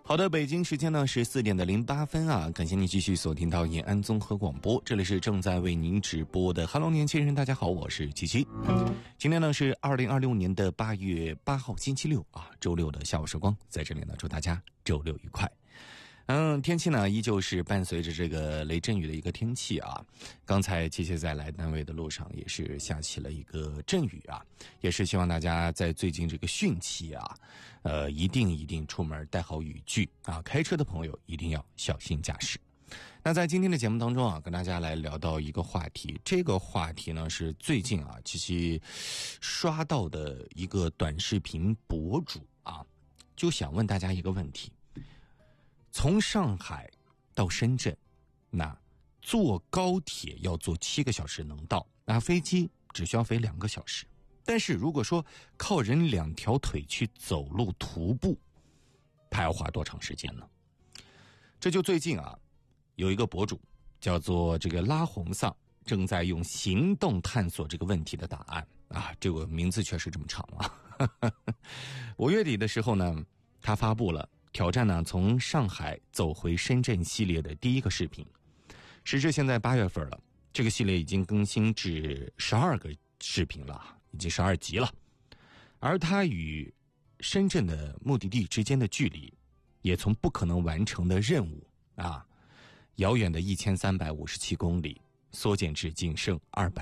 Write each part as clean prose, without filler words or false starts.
好的，北京时间呢是4点08分啊，感谢您继续锁定到延安综合广播，这里是正在为您直播的 Hello 年轻人，大家好，我是七七。今天呢是2026年的8月8号星期六啊，周六的下午时光，在这里呢祝大家周六愉快。天气呢依旧是伴随着这个雷阵雨的一个天气啊。刚才七七在来单位的路上也是下起了一个阵雨啊，也是希望大家在最近这个汛期啊，一定出门带好雨具啊，开车的朋友一定要小心驾驶。那在今天的节目当中啊，跟大家来聊到一个话题，这个话题呢是最近啊七七刷到的一个短视频博主啊，就想问大家一个问题。从上海到深圳，那坐高铁要坐7个小时能到，那飞机只需要飞2个小时。但是如果说靠人2条腿去走路徒步，他要花多长时间呢？这就最近啊，有一个博主叫做这个拉红丧，正在用行动探索这个问题的答案啊，这个名字确实这么长啊。5月底的时候呢，他发布了挑战呢从上海走回深圳系列的第一个视频。时至现在8月份了，这个系列已经更新至12个视频了，已经12集了。而它与深圳的目的地之间的距离，也从不可能完成的任务啊，遥远的1357公里缩减至仅剩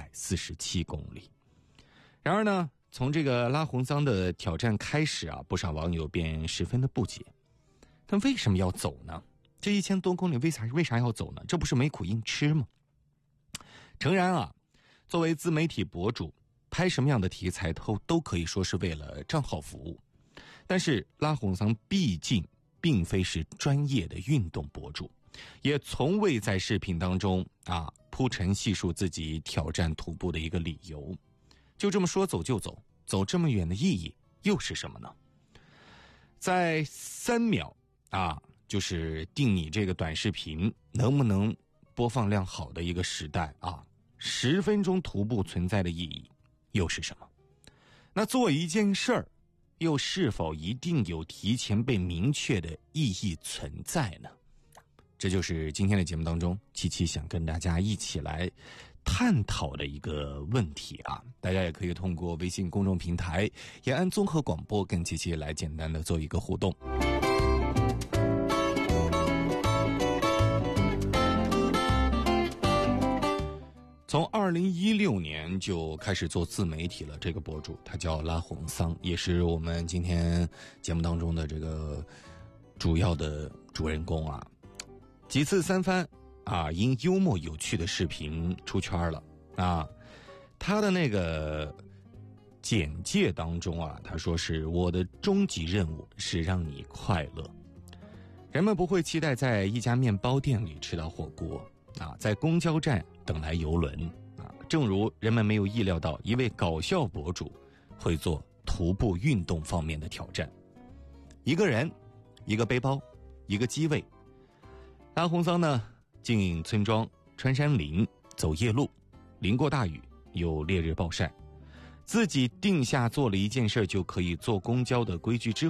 247公里。然而呢，从这个拉红桑的挑战开始啊，不少网友便十分的不解。他为什么要走呢？这1000多公里为啥要走呢？这不是没苦硬吃吗？诚然啊，作为自媒体博主，拍什么样的题材都可以说是为了账号服务。但是拉红桑毕竟并非是专业的运动博主，也从未在视频当中啊铺陈细述自己挑战徒步的一个理由。就这么说走就走，走这么远的意义又是什么呢？在3秒啊，就是定你这个短视频能不能播放量好的一个时代啊，10分钟徒步存在的意义又是什么？那做一件事儿，又是否一定有提前被明确的意义存在呢？这就是今天的节目当中，七七想跟大家一起来探讨的一个问题啊。大家也可以通过微信公众平台延安综合广播跟七七来简单的做一个互动。从2016年就开始做自媒体了，这个博主他叫拉红桑，也是我们今天节目当中的这个主要的主人公啊。几次3番啊，因幽默有趣的视频出圈了啊。他的那个简介当中啊，他说是我的终极任务是让你快乐。人们不会期待在一家面包店里吃到火锅啊，在公交站等来邮轮啊，正如人们没有意料到一位搞笑博主会做徒步运动方面的挑战。一个人，一个背包，一个机位。拉红桑呢，进村庄，穿山林，走夜路，淋过大雨，有烈日暴晒，自己定下做了一件事就可以坐公交的规矩之